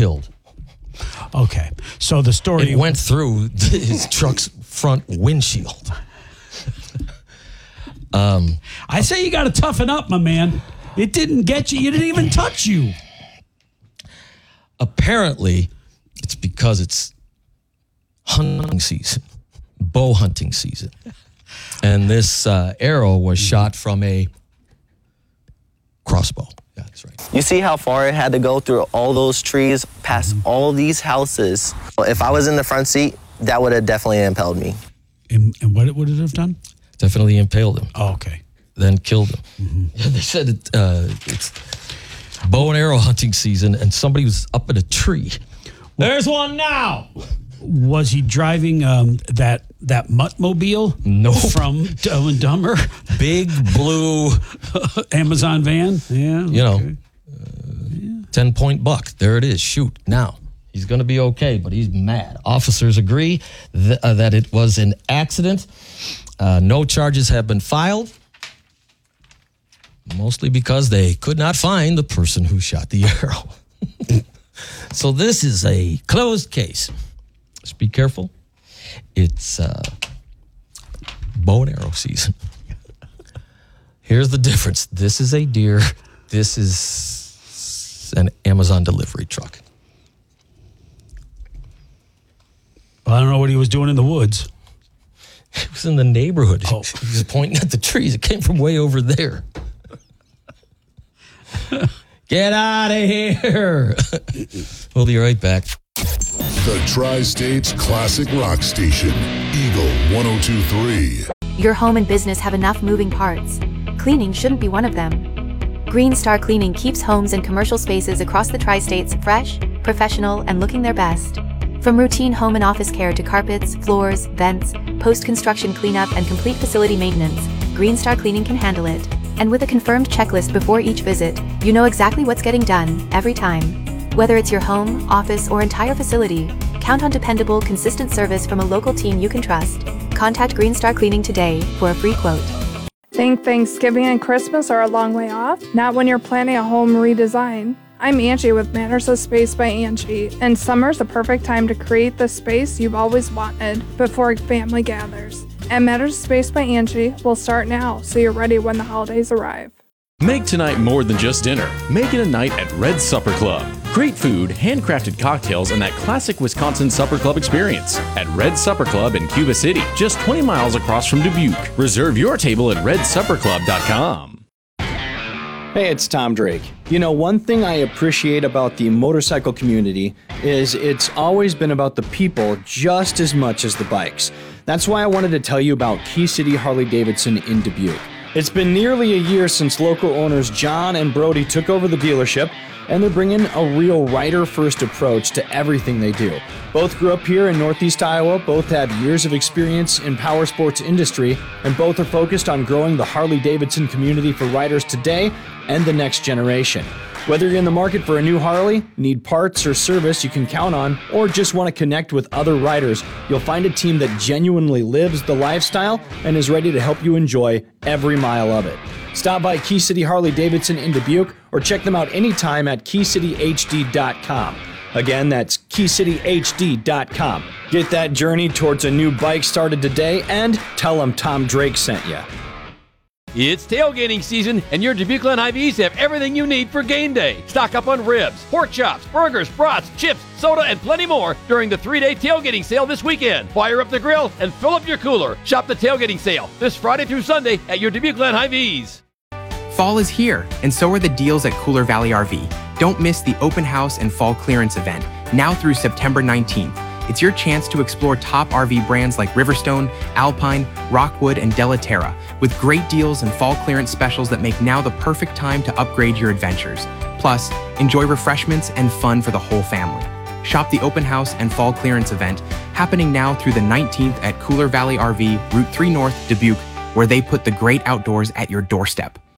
killed. Okay. So the story... It went through his truck's front windshield. I say you got to toughen up, my man. It didn't get you. You didn't even touch you. Apparently, it's because it's hunting season, bow hunting season. And this arrow was shot from a crossbow. Yeah, that's right. You see how far it had to go through all those trees, past all these houses. If I was in the front seat, that would have definitely impaled me. And what would it have done? Definitely impaled him. Oh, okay. Then killed him. Mm-hmm. Yeah, they said it's bow and arrow hunting season, and somebody was up in a tree. There's one now. Was he driving that Muttmobile? No. From Dumb and Dumber? Big blue Amazon van? Yeah. You know, 10-point buck. There it is. Shoot. Now, he's going to be okay, but he's mad. Officers agree that it was an accident. No charges have been filed, mostly because they could not find the person who shot the arrow. So this is a closed case. Just be careful. It's bow and arrow season. Here's the difference. This is a deer. This is an Amazon delivery truck. Well, I don't know what he was doing in the woods. He was in the neighborhood. Oh. He was pointing at the trees. It came from way over there. Get out of here. We'll be right back. The Tri-States Classic Rock Station, Eagle 102.3. Your home and business have enough moving parts. Cleaning shouldn't be one of them. Green Star Cleaning keeps homes and commercial spaces across the Tri-States fresh, professional, and looking their best. From routine home and office care to carpets, floors, vents, post-construction cleanup, and complete facility maintenance, Green Star Cleaning can handle it. And with a confirmed checklist before each visit, you know exactly what's getting done every time. Whether it's your home, office, or entire facility, count on dependable, consistent service from a local team you can trust. Contact Green Star Cleaning today for a free quote. Think Thanksgiving and Christmas are a long way off? Not when you're planning a home redesign. I'm Angie with Matters of Space by Angie, and summer's the perfect time to create the space you've always wanted before family gathers. And Matters of Space by Angie will start now, so you're ready when the holidays arrive. Make tonight more than just dinner. Make it a night at Red Supper Club. Great food, handcrafted cocktails, and that classic Wisconsin Supper Club experience at Red Supper Club in Cuba City, just 20 miles across from Dubuque. Reserve your table at redsupperclub.com. Hey, it's Tom Drake. You know, one thing I appreciate about the motorcycle community is it's always been about the people just as much as the bikes. That's why I wanted to tell you about Key City Harley-Davidson in Dubuque. It's been nearly a year since local owners John and Brody took over the dealership, and they're bringing a real rider-first approach to everything they do. Both grew up here in Northeast Iowa, both have years of experience in power sports industry, and both are focused on growing the Harley-Davidson community for riders today and the next generation. Whether you're in the market for a new Harley, need parts or service you can count on, or just want to connect with other riders, you'll find a team that genuinely lives the lifestyle and is ready to help you enjoy every mile of it. Stop by Key City Harley-Davidson in Dubuque or check them out anytime at keycityhd.com. Again, that's keycityhd.com. Get that journey towards a new bike started today and tell them Tom Drake sent you. It's tailgating season, and your Dubuque Glen Hy-Vees have everything you need for game day. Stock up on ribs, pork chops, burgers, brats, chips, soda, and plenty more during the 3-day tailgating sale this weekend. Fire up the grill and fill up your cooler. Shop the tailgating sale this Friday through Sunday at your Dubuque Glen Hy-Vees. Fall is here, and so are the deals at Cooler Valley RV. Don't miss the open house and fall clearance event, now through September 19th. It's your chance to explore top RV brands like Riverstone, Alpine, Rockwood, and Delaterra, with great deals and fall clearance specials that make now the perfect time to upgrade your adventures. Plus, enjoy refreshments and fun for the whole family. Shop the open house and fall clearance event happening now through the 19th at Cooler Valley RV, Route 3 North, Dubuque, where they put the great outdoors at your doorstep.